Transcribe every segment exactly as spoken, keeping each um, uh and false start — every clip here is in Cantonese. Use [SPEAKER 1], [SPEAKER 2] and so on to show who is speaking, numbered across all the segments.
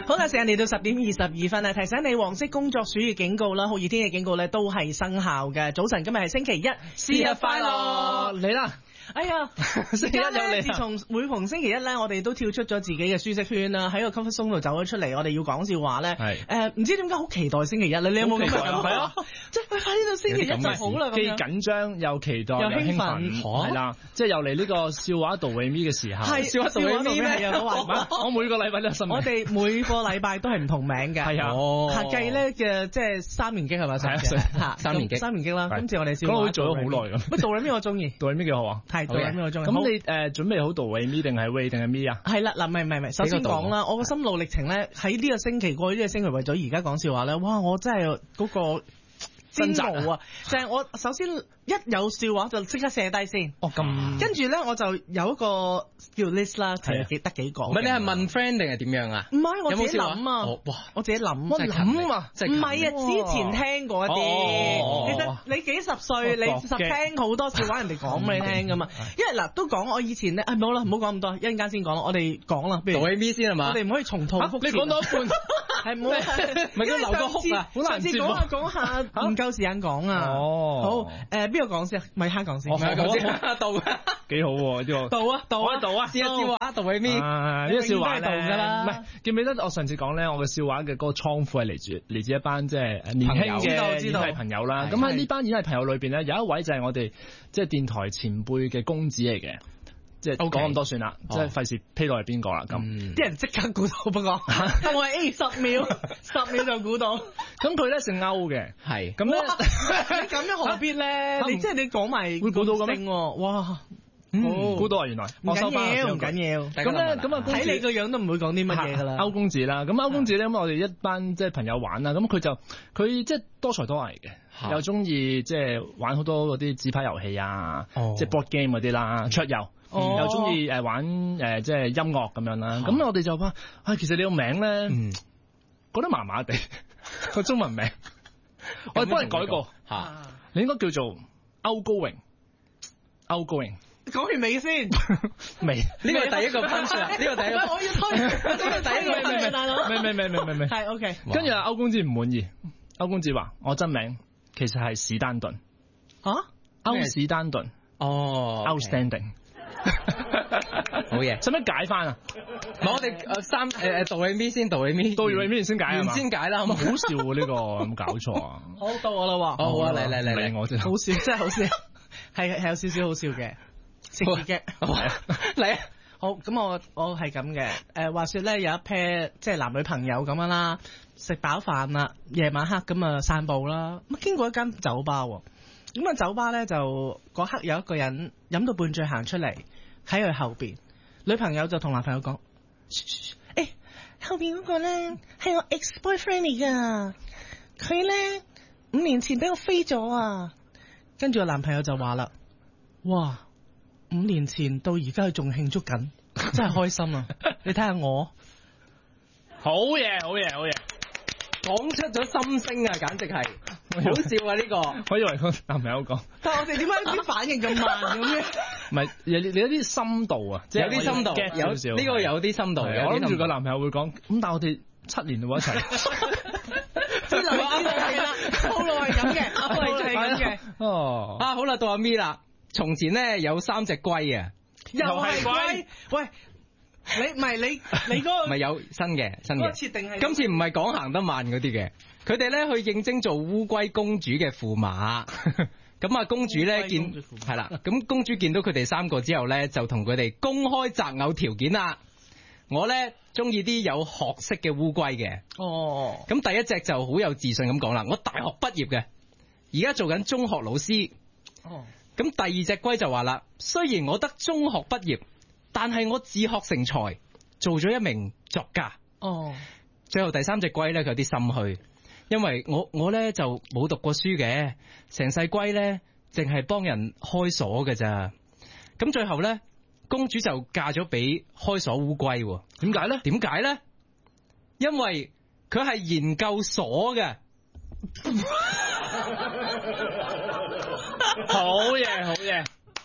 [SPEAKER 1] 好啦，時間嚟到十點二十二分啦，提醒你黃色工作暑熱警告啦，酷熱天氣警告咧都係生效嘅。早晨，今日係星期一，
[SPEAKER 2] 生日快樂！嚟啦！
[SPEAKER 1] 哎呀，
[SPEAKER 2] 星期一有你。
[SPEAKER 1] 自從每逢星期一咧，我哋都跳出咗自己嘅舒適圈啦，喺個 comfort zone 度走咗出嚟。我哋要講笑話咧，係誒，唔知點解好期待星期一咧？你有冇咁嘅感覺？係啊，即係快啲到星期一就好啦，
[SPEAKER 2] 既緊張又期待又興奮，係啦，即係又嚟呢個笑話度尾咪嘅時候。係笑話度尾咪係啊！我我每個禮拜都有新聞。
[SPEAKER 1] 我哋每個禮拜都係唔同名嘅。係啊，下計咧嘅即係三年級係咪？係啊，三年級，三年級啦。今次我哋笑話
[SPEAKER 2] 講到做咗好耐咁。
[SPEAKER 1] 乜度尾咪我中意？
[SPEAKER 2] 度尾咪幾好啊？
[SPEAKER 1] 係度尾咪我中意。
[SPEAKER 2] 咁你誒準備好度尾咪定係 way 定係咪啊？
[SPEAKER 1] 係啦，嗱，唔係唔係唔係，首先講啦，我個心路歷程咧，喺呢個星期過去呢個星期為咗而家講笑話咧，哇！我真係嗰個煎熬啊！就係我首先一有笑話就即刻寫低先。
[SPEAKER 2] 哦，咁。
[SPEAKER 1] 跟住咧我就有一個叫 list 啦，係幾得幾個。
[SPEAKER 3] 唔係你係問 friend 定係點樣啊？
[SPEAKER 1] 唔係我自己諗啊！哇！我自己諗，
[SPEAKER 3] 我諗
[SPEAKER 1] 啊！唔係啊，之前聽過一啲。其實你幾十歲，你實聽好多笑話人哋講俾你聽噶嘛。因為嗱都講我以前咧，誒冇啦，唔好講咁多，一陣間先講啦。我哋講啦，不如。
[SPEAKER 3] 讀 A B 先係嘛？
[SPEAKER 1] 我哋唔可以重蹈覆轍。
[SPEAKER 2] 你講到一半，
[SPEAKER 1] 係唔好，
[SPEAKER 3] 咪叫留個哭啊！
[SPEAKER 1] 好難接。講下講下，唔夠時間講啊！哦，好，誒邊個講先？咪蝦講先。
[SPEAKER 3] 咪講先。道
[SPEAKER 2] 幾好喎呢個。
[SPEAKER 1] 道啊道啊
[SPEAKER 2] 道啊！
[SPEAKER 3] 試一笑話，道喺邊？
[SPEAKER 2] 呢個笑話
[SPEAKER 1] 道㗎啦。
[SPEAKER 2] 唔係記唔記得我上次講咧？我嘅笑話嘅嗰個倉庫係嚟自嚟自一班即係年輕嘅演藝朋友啦。咁喺呢班演藝朋友裏邊咧，有一位就係我哋即係電台前輩嘅公子嚟嘅。即係講咁多算啦，即係費事披露係邊個啦咁。
[SPEAKER 1] 啲人即刻估到，不過但我係 A 十秒，十秒就估到。
[SPEAKER 2] 咁佢咧姓歐嘅，
[SPEAKER 3] 係
[SPEAKER 2] 咁咧，
[SPEAKER 1] 你咁樣何必咧？你即係你講埋
[SPEAKER 2] 會估到咁咩？
[SPEAKER 1] 哇！
[SPEAKER 2] 估到啊，原來
[SPEAKER 1] 唔緊要，唔緊要。
[SPEAKER 2] 咁咧，咁啊，
[SPEAKER 1] 睇你個樣都唔會講啲乜嘢噶啦。
[SPEAKER 2] 歐公子啦，咁歐公子咧，咁我哋一班即係朋友玩啦，咁佢就佢即係多才多藝嘅，又中意即係玩好多嗰啲紙牌遊戲啊，即係 board game 嗰啲啦，桌遊。又中意誒玩誒即係音樂咁樣啦，咁我哋就話，啊其實你個名咧，覺得麻麻地個中文名，我哋幫你改過嚇，你應該叫做歐高榮，歐高榮。
[SPEAKER 1] 講完未先？
[SPEAKER 2] 未，
[SPEAKER 3] 呢個係第一個分數，呢個第一個，
[SPEAKER 1] 我要推，呢個第一個分數大佬。
[SPEAKER 2] 未未未未未未，
[SPEAKER 1] 係 OK。
[SPEAKER 2] 跟住阿歐公子唔滿意，歐公子話：我真名其實係史丹頓。
[SPEAKER 1] 嚇？
[SPEAKER 2] 歐史丹頓。
[SPEAKER 3] 哦
[SPEAKER 2] ，outstanding。
[SPEAKER 3] 好嘢，
[SPEAKER 2] 使乜解翻啊？
[SPEAKER 3] 唔係我哋誒三誒誒道起咪先，道起咪，
[SPEAKER 2] 道起咪先解啊嘛？
[SPEAKER 3] 先解啦，
[SPEAKER 2] 好笑喎呢個，有冇搞錯啊？
[SPEAKER 1] 好到我啦喎！
[SPEAKER 3] 好啊，嚟嚟嚟嚟，
[SPEAKER 2] 我真係
[SPEAKER 1] 好笑，真係好笑，係係有少少好笑嘅，食字嘅，嚟啊！好咁我我係咁嘅，誒話説咧有一 pair 即係男女朋友咁樣啦，食飽飯啦，夜晚黑咁啊散步啦，咁經過一間酒吧喎。咁啊，酒吧咧就嗰刻有一個人飲到半醉行出嚟，喺佢後邊，女朋友就同男朋友講：誒、欸，後邊嗰個咧係我 ex boyfriend 嚟噶，佢咧五年前俾我飛咗啊！跟住個男朋友就話啦：哇，五年前到而家佢仲慶祝緊，真係開心啊！你睇下我，
[SPEAKER 2] 好嘢，好嘢，好嘢。
[SPEAKER 3] 講出咗心聲啊，簡直係好笑啊！呢、這個
[SPEAKER 2] 我以為個男朋友講，
[SPEAKER 1] 但係我哋點解啲反應咁慢咁嘅？
[SPEAKER 2] 唔係，你你有啲深度啊，即係
[SPEAKER 3] 有啲深度，有呢、這個有啲深度。
[SPEAKER 2] 我諗住個男朋友會講，咁但係我哋七年喎一齊，
[SPEAKER 1] 知道知道係啦，套路係咁嘅，套路係咁嘅。
[SPEAKER 3] 哦，啊好啦，到阿咪啦。從前咧有三隻龜啊，
[SPEAKER 1] 又係龜，喂。你唔係你你嗰、那個
[SPEAKER 3] 唔係有新嘅新嘅
[SPEAKER 1] 設定係，
[SPEAKER 3] 今次唔係講行得慢嗰啲嘅，佢哋咧去應徵做烏龜公主嘅駙馬，咁啊公主咧見係啦，咁公主見到佢哋三個之後咧，就同佢哋公開擇偶條件啦。我咧中意啲有學識嘅烏龜嘅，哦，咁第一隻就好有自信咁講啦，我大學畢業嘅，而家做緊中學老師，哦，咁第二隻龜就話啦，雖然我得中學畢業。但係我自學成才，做咗一名作家。哦，最後第三隻龜咧，佢有啲心虛，因為我我咧就冇讀過書嘅，成世龜咧淨係幫人開鎖嘅咋。咁最後咧，公主就嫁咗俾開鎖烏龜。點解咧？點解咧？因為佢係研究鎖嘅。
[SPEAKER 2] 好嘢，好嘢。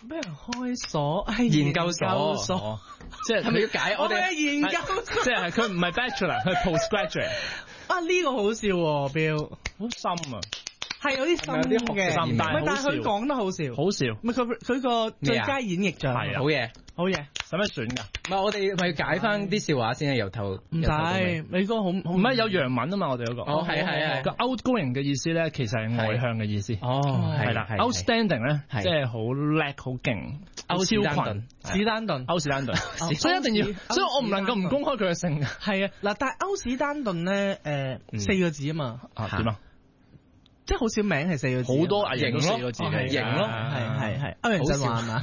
[SPEAKER 1] 俾人開鎖係
[SPEAKER 3] 研究所，
[SPEAKER 1] 所
[SPEAKER 2] 即係
[SPEAKER 3] 係咪要解我哋
[SPEAKER 1] 研究所？
[SPEAKER 2] 即係佢唔係 bachelor，佢係 postgraduate。
[SPEAKER 1] 啊呢個好笑喎，Bill，
[SPEAKER 2] 好深啊！
[SPEAKER 1] 係有啲深嘅，唔係，但係佢講得好笑，
[SPEAKER 2] 好笑。
[SPEAKER 1] 唔係佢佢個最佳演繹獎，
[SPEAKER 2] 係啊，
[SPEAKER 3] 好嘢，
[SPEAKER 1] 好嘢。
[SPEAKER 2] 使乜選㗎？
[SPEAKER 3] 唔係我哋咪解翻啲笑話先啊，由頭
[SPEAKER 1] 唔使，你個好好
[SPEAKER 2] 唔係有洋文啊嘛，我哋嗰個。
[SPEAKER 3] 哦，係係係。
[SPEAKER 2] 個 outgoing 嘅意思咧，其實係外向嘅意思。
[SPEAKER 3] 哦，係啦。
[SPEAKER 2] outstanding 咧，即係好叻、好勁、歐超群、
[SPEAKER 1] 史丹頓、
[SPEAKER 2] 歐史丹頓。所以一定要，所以我唔能夠唔公開佢嘅姓。
[SPEAKER 1] 係啊，嗱，但係歐史丹頓咧，誒四個字啊嘛。
[SPEAKER 2] 啊點啊？
[SPEAKER 1] 即係好少名係四個字，
[SPEAKER 2] 好多藝人都四個字嘅，
[SPEAKER 3] 型咯，
[SPEAKER 1] 係係係。歐陽震華係嘛？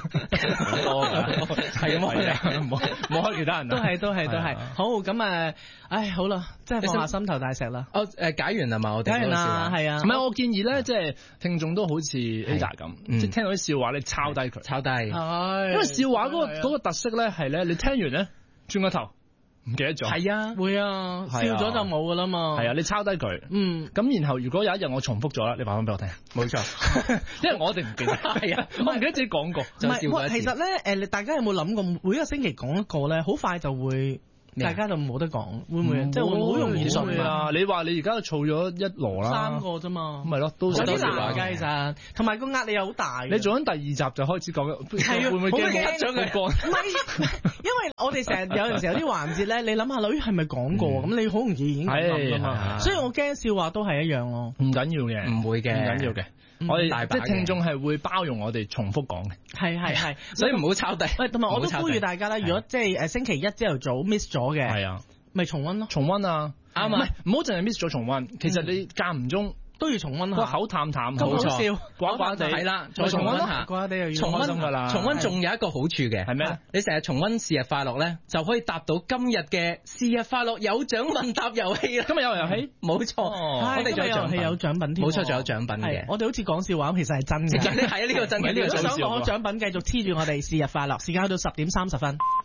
[SPEAKER 2] 係咁開，唔好唔好開其他人。
[SPEAKER 1] 都係都係都係。好咁誒，唉好啦，即係放下心頭大石啦。
[SPEAKER 3] 哦誒解完啦嘛，我哋
[SPEAKER 1] 解完啦，係啊。
[SPEAKER 2] 唔係我建議咧，即係聽眾都好似 Ada 咁，即係聽到啲笑話你抄低佢，
[SPEAKER 3] 抄低。
[SPEAKER 2] 因為笑話嗰個嗰個特色咧係咧，你聽完咧轉個頭。唔記得咗，
[SPEAKER 1] 係啊，會啊，笑咗就冇噶啦嘛。
[SPEAKER 2] 係啊，你抄低佢，嗯，咁然後如果有一日我重複咗啦，你話翻俾我聽。
[SPEAKER 3] 冇錯，
[SPEAKER 2] 因為我一定唔記得。係啊，我唔記得自己講過。
[SPEAKER 1] 唔係，其實咧，誒，大家有冇諗過，每一個星期講一個咧，好快就會。大家就冇得講，會唔會？即係會好容易信啊！
[SPEAKER 2] 你話你而家儲咗一籮啦，
[SPEAKER 1] 三個啫嘛，
[SPEAKER 2] 咁咪咯，都
[SPEAKER 1] 有啲難㗎其實，同埋個壓力又好大。
[SPEAKER 2] 你做緊第二集就開始講，會唔會驚冇咗個歌？
[SPEAKER 1] 唔係，因為我哋成日有陣時有啲環節咧，你諗下，女係咪講過？咁你好容易已經諗㗎嘛。所以我驚笑話都係一樣咯。
[SPEAKER 2] 唔緊要嘅，
[SPEAKER 3] 唔會嘅，
[SPEAKER 2] 唔緊要嘅。我哋即係聽眾係會包容我哋重複講嘅，
[SPEAKER 1] 係係係，
[SPEAKER 3] 所以唔好抄底。
[SPEAKER 1] 喂，同埋我都呼籲大家啦，如果即係誒星期一朝頭早 miss 咗嘅，
[SPEAKER 2] 係啊，
[SPEAKER 1] 咪重溫咯，
[SPEAKER 2] 重溫啊，啱啊，唔係唔好淨係 miss 咗重溫，其實你間唔中都要重溫下，個口淡淡，
[SPEAKER 1] 咁好笑，
[SPEAKER 2] 寡寡地，
[SPEAKER 3] 係啦，再重溫下，
[SPEAKER 1] 寡寡地又要
[SPEAKER 3] 重溫㗎啦。重溫仲有一個好處嘅，
[SPEAKER 2] 係咩？
[SPEAKER 3] 你成日重溫是日快樂咧，就可以答到今日嘅是日快樂有獎問答遊戲啦。
[SPEAKER 2] 今日有遊戲，
[SPEAKER 3] 冇錯，我哋仲有獎品，
[SPEAKER 1] 有獎品添，
[SPEAKER 3] 冇錯，仲有獎品嘅。
[SPEAKER 1] 我哋好似講笑話，其實係真嘅。
[SPEAKER 3] 係啊，呢個真嘅，呢個
[SPEAKER 1] 想攞獎品繼續黐住我哋是日快樂，時間去到十點三十分。